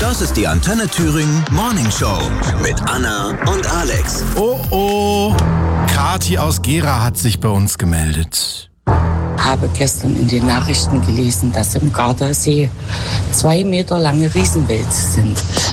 Das ist die Antenne Thüringen Morning Show mit Anna und Alex. Oh, Kathi aus Gera hat sich bei uns gemeldet. Habe gestern in den Nachrichten gelesen, dass im Gardasee 2 Meter lange Riesenwälze sind.